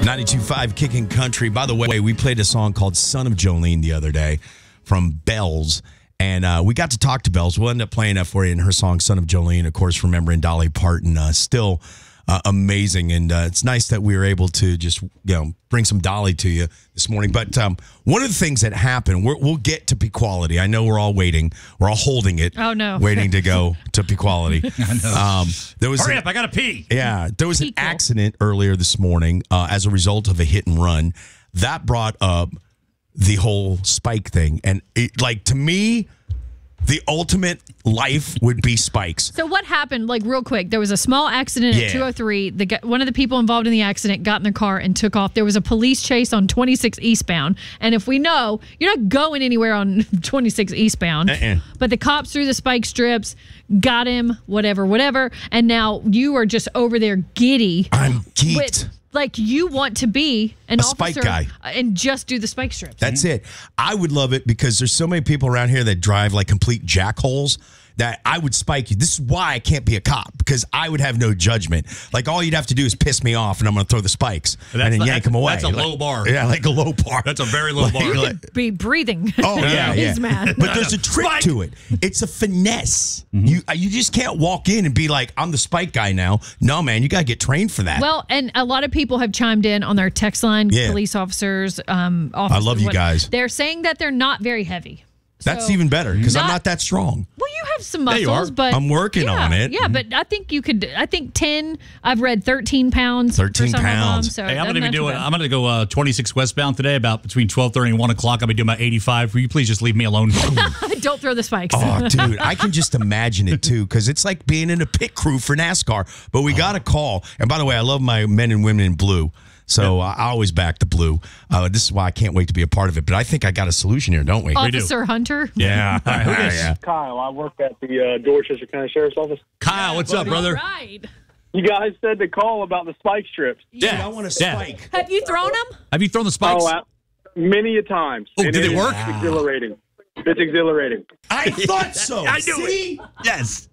92.5 Kicking Country. By the way, we played a song called Son of Jolene the other day from Bells. And we got to talk to Bells. We'll end up playing that for you in her song, Son of Jolene. Of course, remembering Dolly Parton. Still amazing. And it's nice that we were able to just, bring some Dolly to you this morning. But one of the things that happened, we'll get to Pequality. I know we're all waiting. We're all holding it. Oh, no. Waiting to go to Pequality. I know. Hurry up, I got to pee. Yeah. There was an accident earlier this morning as a result of a hit and run. That brought up the whole spike thing. And to me, the ultimate life would be spikes. So what happened, real quick? There was a small accident at 203. One of the people involved in the accident got in their car and took off. There was a police chase on 26 eastbound. And if we know, you're not going anywhere on 26 eastbound. But the cops threw the spike strips, got him, whatever. And now you are just over there giddy. I'm geeked. You want to be an spike officer guy and just do the spike strips. That's it. I would love it because there's so many people around here that drive like complete jackholes that I would spike you. This is why I can't be a cop, because I would have no judgment. All you'd have to do is piss me off and I'm going to throw the spikes and then yank them away. That's a low bar. Yeah, a low bar. That's a very low bar. You could be breathing. Oh, yeah. He's mad. But there's a trick to it. It's a finesse. Mm-hmm. You just can't walk in and be like, I'm the spike guy now. No, man, you got to get trained for that. Well, and a lot of people have chimed in on their text line, police officers, I love you guys. They're saying that they're not very heavy. That's even better because I'm not that strong. Well, you have some muscles, but I'm working on it. Yeah, but I think you could. I think 10. I've read 13 pounds. 13 pounds. So hey, I'm going to go 26 westbound today, about between 12:30 and 1 o'clock. I'll be doing about 85. Will you please just leave me alone? Don't throw the spikes. Oh, dude, I can just imagine it too, because it's like being in a pit crew for NASCAR. But we got a call, and by the way, I love my men and women in blue. So I always back the blue. This is why I can't wait to be a part of it. But I think I got a solution here, don't we? Officer Hunter? Yeah. Kyle, I work at the Dorchester County Sheriff's Office. Kyle, what's up, brother? All right. You guys said to call about the spike strips. Yeah, I want to spike. Have you thrown them? Have you thrown the spikes? Many a times. Oh, did it work? It's exhilarating. It's exhilarating. I thought so. I knew it. Yes.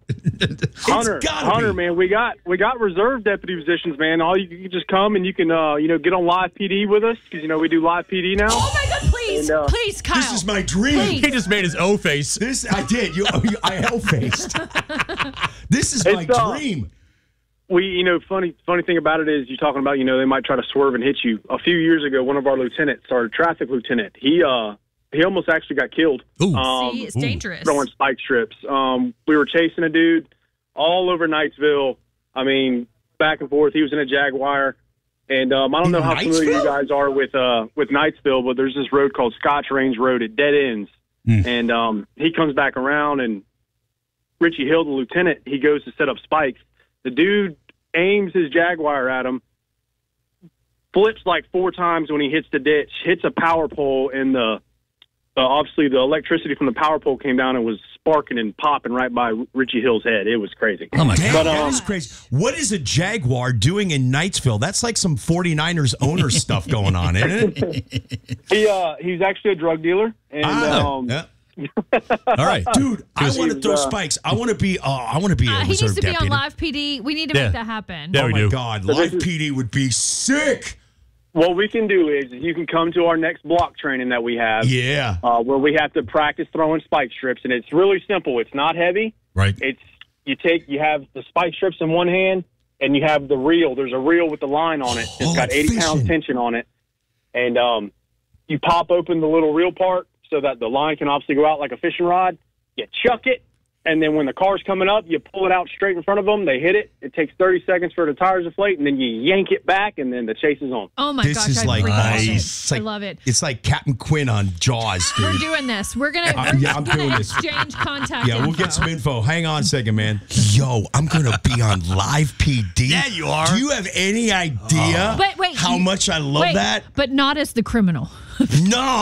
Hunter, man, we got reserve deputy positions, man. You just come and you can get on live PD with us because we do live PD now. Oh my God, please, Kyle. This is my dream. Please. He just made his O face. I did. I L faced. This is my dream. We, funny thing about it is you're talking about, they might try to swerve and hit you. A few years ago, one of our lieutenants, our traffic lieutenant, he almost actually got killed. See, it's dangerous. Throwing spike strips. We were chasing a dude all over Knightsville. I mean, back and forth. He was in a Jaguar. And I don't know how familiar you guys are with Knightsville, but there's this road called Scotch Range Road. It dead ends. And he comes back around, and Richie Hill, the lieutenant, he goes to set up spikes. The dude aims his Jaguar at him, flips like 4 times when he hits the ditch, hits a power pole, and obviously the electricity from the power pole came down and was sparking and popping right by Richie Hill's head. It was crazy. Oh, my God. That is crazy. What is a Jaguar doing in Knightsville? That's like some 49ers owner stuff going on, isn't it? He's actually a drug dealer. And, all right, dude. I want to throw spikes. I want to be. I want to be a reserve he needs to deputy. be on live PD. We need to make that happen. Yeah, oh we my do. God, live PD would be sick. What we can do is you can come to our next block training that we have. Yeah. Where we have to practice throwing spike strips, and it's really simple. It's not heavy. Right. It's you have the spike strips in one hand, and you have the reel. There's a reel with the line on it. It's got 80 pounds tension on it, and you pop open the little reel part so that the line can obviously go out like a fishing rod. You chuck it, and then when the car's coming up, you pull it out straight in front of them. They hit it. It takes 30 seconds for the tires to inflate, and then you yank it back, and then the chase is on. Oh, my this gosh. Is like nice. I love it. It's like Captain Quinn on Jaws, dude. We're doing this. We're going I'm doing to this. exchange contact Yeah, we'll get some info. Hang on a second, man. Yo, I'm going to be on live PD. Yeah, you are. Do you have any idea wait, how much I love that? But not as the criminal. No.